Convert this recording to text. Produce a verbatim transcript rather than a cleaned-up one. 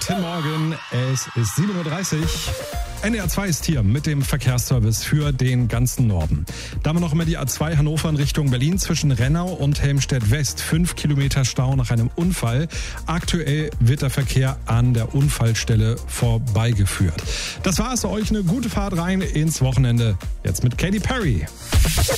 Guten Morgen, es ist sieben Uhr dreißig. N D R zwei ist hier mit dem Verkehrsservice für den ganzen Norden. Da haben wir noch immer die A zwei Hannover in Richtung Berlin zwischen Rennau und Helmstedt West. Fünf Kilometer Stau nach einem Unfall. Aktuell wird der Verkehr an der Unfallstelle vorbeigeführt. Das war es für euch. Eine gute Fahrt rein ins Wochenende. Jetzt mit Katy Perry.